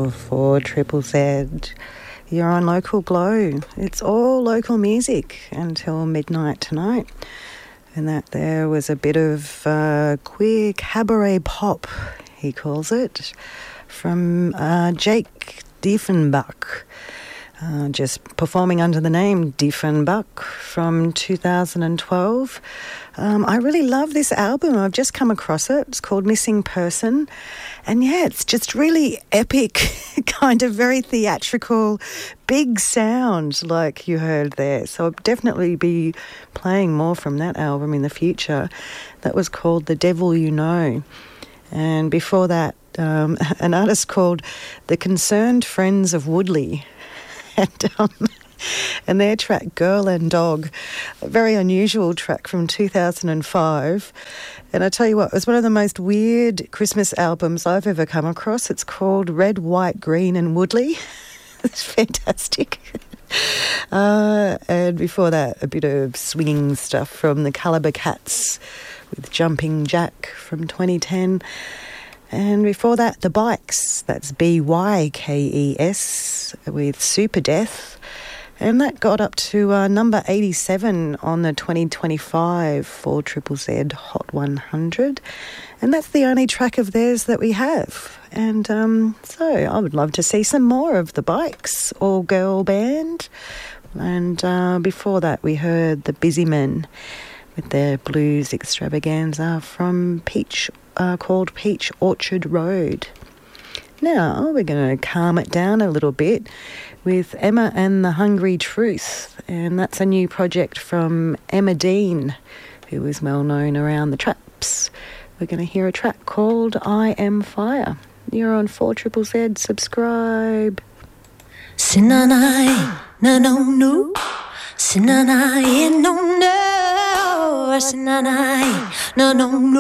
for Triple Z. You're on Local Glow. It's all local music until midnight tonight. And that there was a bit of queer cabaret pop, he calls it, from Jake Diefenbach. Just performing under the name Diefenbach from 2012. I really love this album. I've just come across it. It's called Missing Person. And yeah, it's just really epic, kind of very theatrical, big sound like you heard there. So I'll definitely be playing more from that album in the future. That was called The Devil You Know. And before that, an artist called The Concerned Friends of Woodley. And their track Girl and Dog, a very unusual track from 2005. And I tell you what, it was one of the most weird Christmas albums I've ever come across. It's called Red, White, Green and Woodley. It's fantastic. And before that, a bit of swinging stuff from the Caliber Cats with Jumping Jack from 2010. And before that, The Bykes, that's BYKES, with Super Death. And that got up to number 87 on the 2025 for Triple Z Hot 100. And that's the only track of theirs that we have. And so I would love to see some more of The Bykes, all-girl band. And before that, we heard The Busy Men with their blues extravaganza from called Peach Orchard Road. Now we're going to calm it down a little bit with Emma and the Hungry Truth, and that's a new project from Emma Dean, who is well known around the traps. We're going to hear a track called I Am Fire. You're on 4ZZZ. Subscribe. Sinanai, no, no, no. Sinanai, no, no. Sinanai, no, no, no.